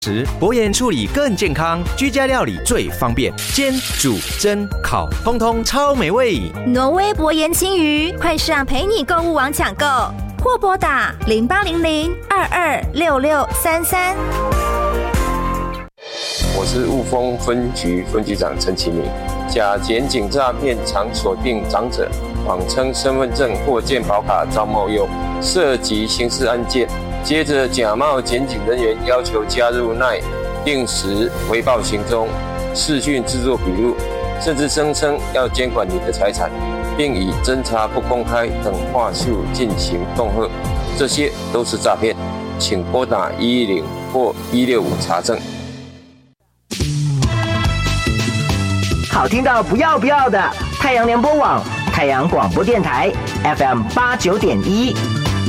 薄盐处理更健康，居家料理最方便，煎、煮、蒸、烤，通通超美味。 挪威薄盐青鱼，快上陪你购物网抢购，或拨打0800-226633。 我是雾峰分局分局长陈启明。假检警诈骗常锁定长者，谎称身份证或健保卡遭冒用，涉及刑事案件。接着假冒检警人员要求加入 LINE， 定时回报行踪，视讯制作笔录，甚至声称要监管你的财产，并以侦查不公开等话术进行恫吓，这些都是诈骗，请拨打110或165查证。 好听到不要的，太阳联播网、太阳广播电台 FM 89.1。